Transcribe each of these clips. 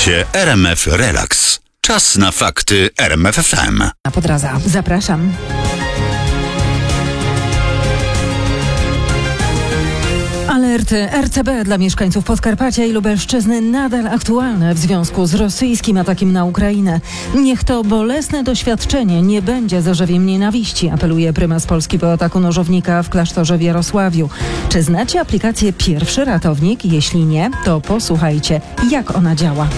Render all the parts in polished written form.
Słuchacie RMF Relax. Czas na fakty RMF FM. Na Podraza. Zapraszam. Alerty RCB dla mieszkańców Podkarpacia i Lubelszczyzny nadal aktualne w związku z rosyjskim atakiem na Ukrainę. Niech to bolesne doświadczenie nie będzie zarzewiem nienawiści, apeluje prymas Polski po ataku nożownika w klasztorze w Jarosławiu. Czy znacie aplikację Pierwszy Ratownik? Jeśli nie, to posłuchajcie, jak ona działa.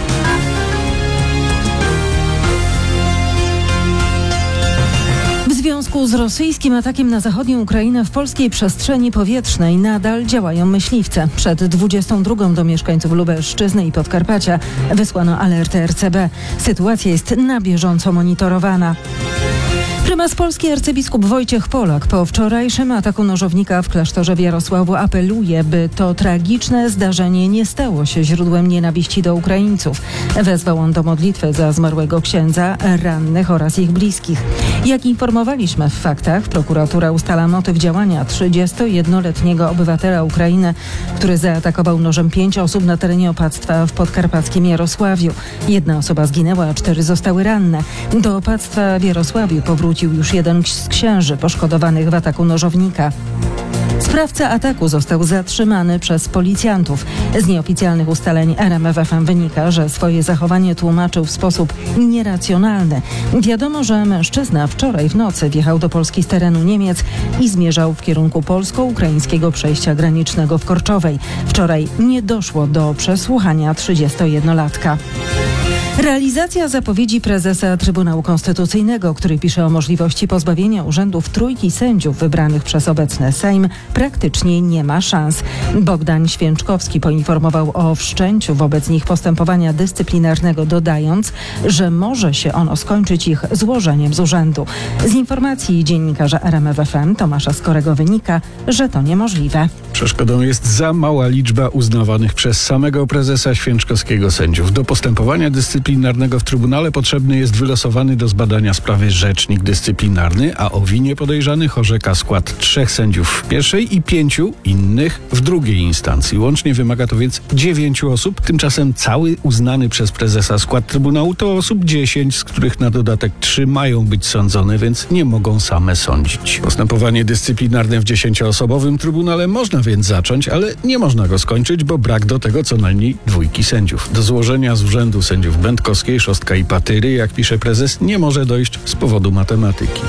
W związku z rosyjskim atakiem na zachodnią Ukrainę w polskiej przestrzeni powietrznej nadal działają myśliwce. Przed 22 do mieszkańców Lubelszczyzny i Podkarpacia wysłano alertę RCB. Sytuacja jest na bieżąco monitorowana. Prymas Polski arcybiskup Wojciech Polak po wczorajszym ataku nożownika w klasztorze w Jarosławiu apeluje, by to tragiczne zdarzenie nie stało się źródłem nienawiści do Ukraińców. Wezwał on do modlitwy za zmarłego księdza, rannych oraz ich bliskich. Jak informowaliśmy w faktach, prokuratura ustala motyw działania 31-letniego obywatela Ukrainy, który zaatakował nożem 5 osób na terenie opactwa w podkarpackim Jarosławiu. 1 osoba zginęła, a 4 zostały ranne. Do opactwa w Jarosławiu powrócił już jeden z księży poszkodowanych w ataku nożownika. Sprawca ataku został zatrzymany przez policjantów. Z nieoficjalnych ustaleń RMF FM wynika, że swoje zachowanie tłumaczył w sposób nieracjonalny. Wiadomo, że mężczyzna wczoraj w nocy wjechał do Polski z terenu Niemiec i zmierzał w kierunku polsko-ukraińskiego przejścia granicznego w Korczowej. Wczoraj nie doszło do przesłuchania 31-latka. Realizacja zapowiedzi prezesa Trybunału Konstytucyjnego, który pisze o możliwości pozbawienia urzędów trójki sędziów wybranych przez obecny Sejm, praktycznie nie ma szans. Bogdan Święczkowski poinformował o wszczęciu wobec nich postępowania dyscyplinarnego, dodając, że może się ono skończyć ich złożeniem z urzędu. Z informacji dziennikarza RMF FM Tomasza Skorego wynika, że to niemożliwe. Przeszkodą jest za mała liczba uznawanych przez samego prezesa Święczkowskiego sędziów. Do postępowania dyscyplinarnego w Trybunale potrzebny jest wylosowany do zbadania sprawy rzecznik dyscyplinarny, a o winie podejrzanych orzeka skład 3 sędziów w pierwszej i 5 innych w drugiej instancji. Łącznie wymaga to więc 9 osób. Tymczasem cały uznany przez prezesa skład Trybunału to osób 10, z których na dodatek 3 mają być sądzone, więc nie mogą same sądzić. Postępowanie dyscyplinarne w 10-osobowym Trybunale można więc zacząć, ale nie można go skończyć, bo brak do tego co najmniej 2 sędziów. Do złożenia z urzędu sędziów Będkowskiej, Szostka i Patyry, jak pisze prezes, nie może dojść z powodu matematyki.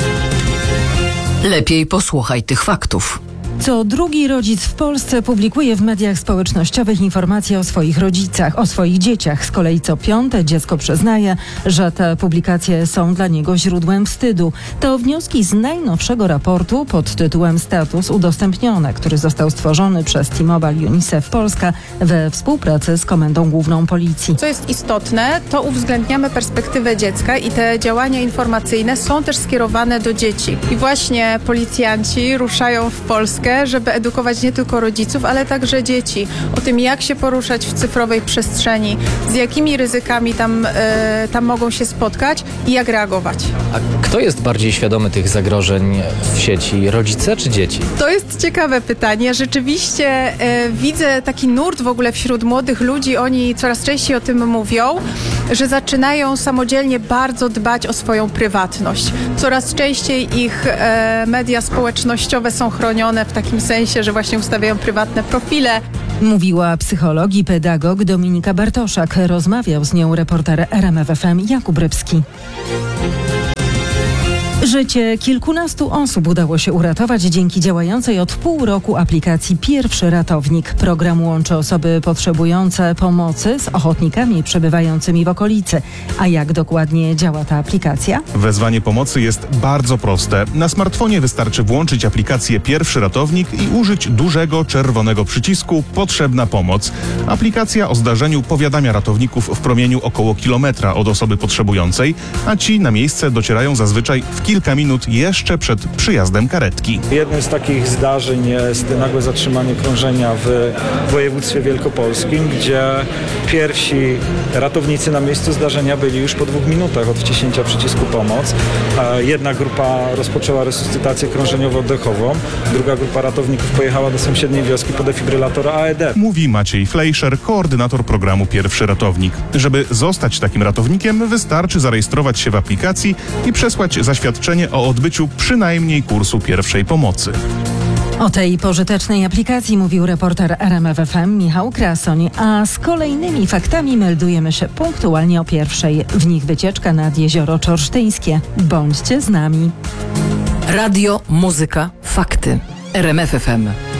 Lepiej posłuchaj tych faktów. Co drugi rodzic w Polsce publikuje w mediach społecznościowych informacje o swoich rodzicach, o swoich dzieciach. Z kolei co 5 dziecko przyznaje, że te publikacje są dla niego źródłem wstydu. To wnioski z najnowszego raportu pod tytułem Status udostępnione, który został stworzony przez T-Mobile UNICEF Polska we współpracy z Komendą Główną Policji. Co jest istotne, to uwzględniamy perspektywę dziecka i te działania informacyjne są też skierowane do dzieci. I właśnie policjanci ruszają w Polskę, żeby edukować nie tylko rodziców, ale także dzieci o tym, jak się poruszać w cyfrowej przestrzeni, z jakimi ryzykami tam mogą się spotkać i jak reagować. A kto jest bardziej świadomy tych zagrożeń w sieci, rodzice czy dzieci? To jest ciekawe pytanie. Rzeczywiście widzę taki nurt w ogóle wśród młodych ludzi. Oni coraz częściej o tym mówią, że zaczynają samodzielnie bardzo dbać o swoją prywatność. Coraz częściej ich media społecznościowe są chronione w takim sensie, że właśnie ustawiają prywatne profile. Mówiła psycholog i pedagog Dominika Bartoszak. Rozmawiał z nią reporter RMF FM Jakub Rybski. Życie kilkunastu osób udało się uratować dzięki działającej od pół roku aplikacji Pierwszy Ratownik. Program łączy osoby potrzebujące pomocy z ochotnikami przebywającymi w okolicy. A jak dokładnie działa ta aplikacja? Wezwanie pomocy jest bardzo proste. Na smartfonie wystarczy włączyć aplikację Pierwszy Ratownik i użyć dużego czerwonego przycisku Potrzebna pomoc. Aplikacja o zdarzeniu powiadamia ratowników w promieniu około kilometra od osoby potrzebującej, a ci na miejsce docierają zazwyczaj w kilka kilka minut jeszcze przed przyjazdem karetki. Jednym z takich zdarzeń jest nagłe zatrzymanie krążenia w województwie wielkopolskim, gdzie pierwsi ratownicy na miejscu zdarzenia byli już po 2 minutach od wciśnięcia przycisku pomoc. Jedna grupa rozpoczęła resuscytację krążeniowo-oddechową, druga grupa ratowników pojechała do sąsiedniej wioski po defibrylator AED. Mówi Maciej Fleischer, koordynator programu Pierwszy Ratownik. Żeby zostać takim ratownikiem, wystarczy zarejestrować się w aplikacji i przesłać zaświadczenie o odbyciu przynajmniej kursu pierwszej pomocy. O tej pożytecznej aplikacji mówił reporter RMF FM Michał Krasoń, a z kolejnymi faktami meldujemy się punktualnie o 1:00. W nich wycieczka nad Jezioro Czorsztyńskie. Bądźcie z nami. Radio, muzyka, fakty. RMF FM.